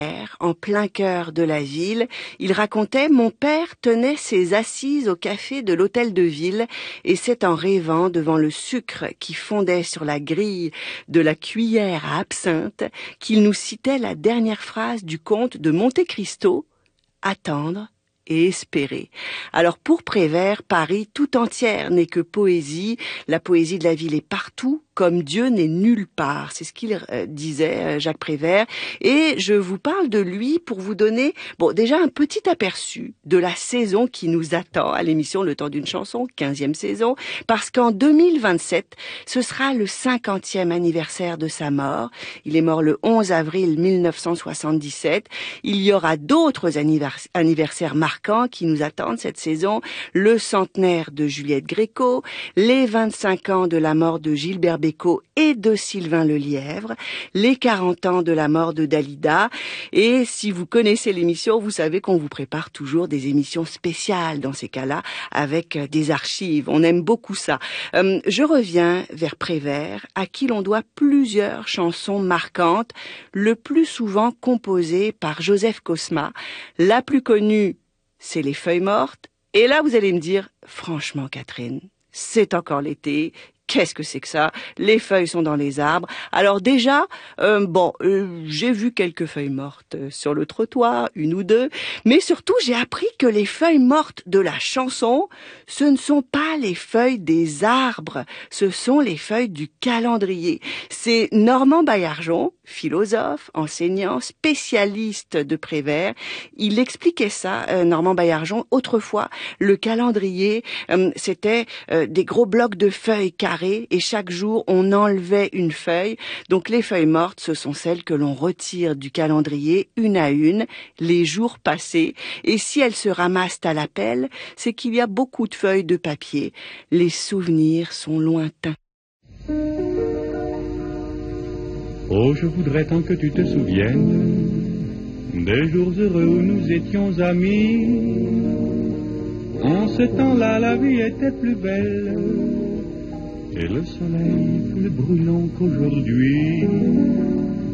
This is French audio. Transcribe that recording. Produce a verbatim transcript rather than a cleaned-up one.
En plein cœur de la ville, il racontait « Mon père tenait ses assises au café de l'hôtel de ville et c'est en rêvant devant le sucre qui fondait sur la grille de la cuillère à absinthe qu'il nous citait la dernière phrase du conte de Monte Cristo, « Attendre et espérer ». Alors pour Prévert, Paris tout entière n'est que poésie, la poésie de la ville est partout, comme Dieu n'est nulle part. C'est ce qu'il euh, disait, euh, Jacques Prévert. Et je vous parle de lui pour vous donner, bon, déjà un petit aperçu de la saison qui nous attend à l'émission Le Temps d'une chanson, quinzième saison, parce qu'en deux mille vingt-sept, ce sera le cinquantième anniversaire de sa mort. Il est mort le onze avril mille neuf cent soixante-dix-sept. Il y aura d'autres annivers- anniversaires marquants qui nous attendent cette saison. Le centenaire de Juliette Gréco, les vingt-cinq ans de la mort de Gilbert Bécaud et de Sylvain Lelièvre, les quarante ans de la mort de Dalida. Et si vous connaissez l'émission, vous savez qu'on vous prépare toujours des émissions spéciales dans ces cas-là, avec des archives. On aime beaucoup ça. Euh, je reviens vers Prévert, à qui l'on doit plusieurs chansons marquantes, le plus souvent composées par Joseph Cosma. La plus connue, c'est Les Feuilles mortes. Et là, vous allez me dire, franchement, Catherine, c'est encore l'été. Qu'est-ce que c'est que ça? Les feuilles sont dans les arbres. Alors déjà, euh, bon, euh, j'ai vu quelques feuilles mortes sur le trottoir, une ou deux, mais surtout j'ai appris que les feuilles mortes de la chanson, ce ne sont pas les feuilles des arbres, ce sont les feuilles du calendrier. C'est Normand Baillargeon, philosophe, enseignant, spécialiste de Prévert. Il expliquait ça, euh, Normand Baillargeon. Autrefois, le calendrier, euh, c'était euh, des gros blocs de feuilles carrées et chaque jour, on enlevait une feuille. Donc les feuilles mortes, ce sont celles que l'on retire du calendrier une à une, les jours passés. Et si elles se ramassent à la pelle, c'est qu'il y a beaucoup de feuilles de papier. Les souvenirs sont lointains. Oh, je voudrais tant que tu te souviennes des jours heureux où nous étions amis. En ce temps-là, la vie était plus belle et le soleil plus brûlant qu'aujourd'hui.